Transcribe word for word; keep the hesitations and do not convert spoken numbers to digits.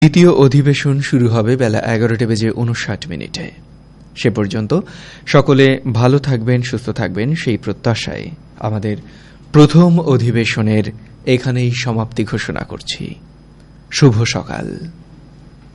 দ্বিতীয় অধিবেশন শুরু হবে বেলা এগারোটা বেজে উনষাট মিনিটে। সে পর্যন্ত সকলে ভালো থাকবেন, সুস্থ থাকবেন সেই প্রত্যাশায় আমাদের প্রথম অধিবেশনের এখানেই সমাপ্তি ঘোষণা করছি। শুভ সকাল।